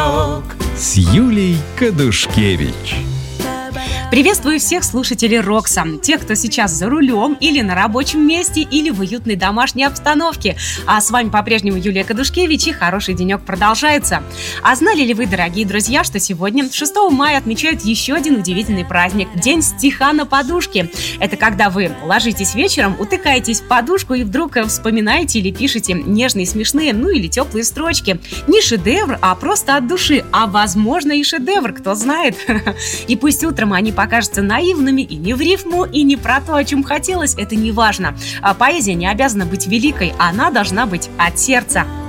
Рок с Юлей Кадушкевич. Приветствую всех слушателей Рокса, тех, кто сейчас за рулем или на рабочем месте, или в уютной домашней обстановке. А с вами по-прежнему Юлия Кадушкевич, и хороший денек продолжается. А знали ли вы, дорогие друзья, что сегодня, 6 мая, отмечают еще один удивительный праздник – День стиха на подушке. Это когда вы ложитесь вечером, утыкаетесь в подушку и вдруг вспоминаете или пишете нежные, смешные, ну или теплые строчки. Не шедевр, а просто от души, а возможно и шедевр, кто знает. И пусть утром они покажутся наивными и не в рифму, и не про то, о чем хотелось, это не важно. Поэзия не обязана быть великой, она должна быть от сердца.